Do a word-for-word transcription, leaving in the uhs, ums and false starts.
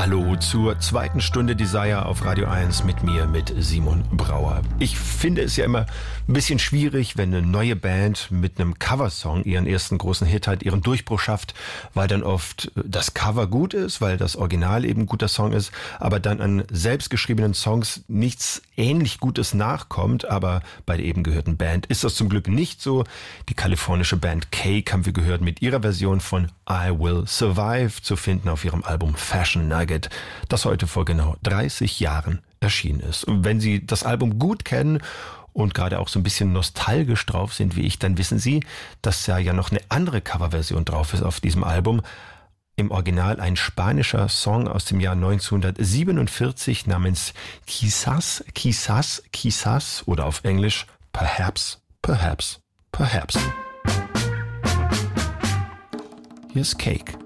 Hallo zur zweiten Stunde Desire auf Radio eins mit mir, mit Simon Brauer. Ich finde es ja immer ein bisschen schwierig, wenn eine neue Band mit einem Coversong ihren ersten großen Hit hat, ihren Durchbruch schafft, weil dann oft das Cover gut ist, weil das Original eben ein guter Song ist, aber dann an selbstgeschriebenen Songs nichts ähnlich Gutes nachkommt. Aber bei der eben gehörten Band ist das zum Glück nicht so. Die kalifornische Band Cake haben wir gehört mit ihrer Version von I Will Survive, zu finden auf ihrem Album Fashion Nugget, das heute vor genau dreißig Jahren erschienen ist. Und wenn Sie das Album gut kennen und gerade auch so ein bisschen nostalgisch drauf sind wie ich, dann wissen Sie, dass da ja noch eine andere Coverversion drauf ist auf diesem Album. Im Original ein spanischer Song aus dem Jahr neunzehnhundertsiebenundvierzig namens Quizás, Quizás, Quizás oder auf Englisch Perhaps, Perhaps, Perhaps. Hier ist Cake.